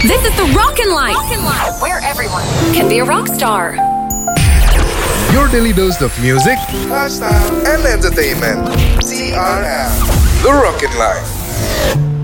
This is the Rockin' Life, where everyone can be a rock star. Your daily dose of music, lifestyle, and entertainment. TRL, The Rockin' Life.